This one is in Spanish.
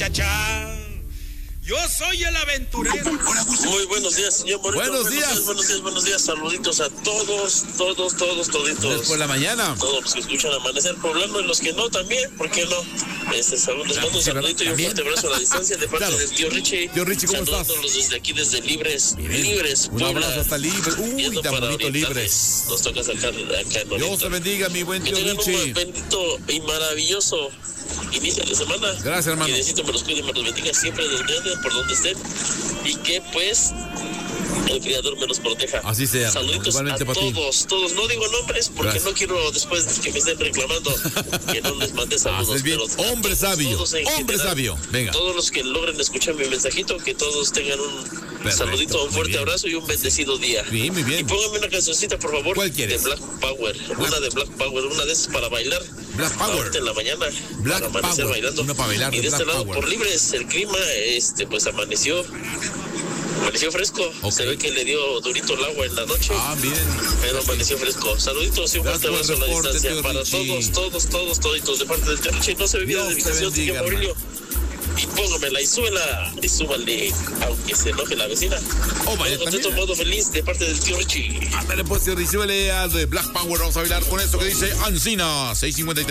muchacha. Yo soy el aventurero. Muy buenos días, señor Morito. Buenos días. Buenos días. Saluditos a todos, toditos. Después la mañana. Todos los que escuchan Amanecer Poblano y los que no también, ¿por qué no? Les mando un saludito y un fuerte abrazo a la distancia de parte del tío Richie. Tío Richie, ¿cómo estás? Saludándolos desde aquí, desde Libres, un abrazo hasta Libres. Uy, tan bonito Libres. Nos toca sacar acá en Dios te bendiga, mi buen tío Richie. Richie. Un bendito y maravilloso inicio de semana. Gracias, hermano. Que Diosito me los cuide y me los bendiga siempre desde por donde estén. Y que pues el Creador me los proteja. Así sea. Saluditos Igualmente a para todos. No digo nombres porque Gracias. no quiero después que me estén reclamando que no les mande saludos. Haces bien. Hombre sabio. Hombre sabio. Venga. Todos los que logren escuchar mi mensajito, que todos tengan un saludito, un fuerte abrazo y un bendecido día. Bien, muy bien. Y póngame una cancioncita, por favor. ¿Cuál quieres? De Black Power. Una de Black Power, una de esas para bailar. Black Power. Ahorita en la mañana. Black para amanecer Power. bailando. Una para bailar. Y de este Black lado, Power. por Libres, el clima, pues amaneció fresco. Okay. Se ve que le dio durito el agua en la noche. Bien. Pero amaneció fresco. Saluditos y un fuerte abrazo a la distancia para todos, toditos de parte del tío Richie. No se bebida de invitación, señor Maurilio. Y póngamela y súbale, aunque se enoje la vecina. Contento, modo feliz de parte del tío Richie. Ándale pues, tío Richie, súbele al de Black Power. Vamos a bailar con esto que dice Ancina 653.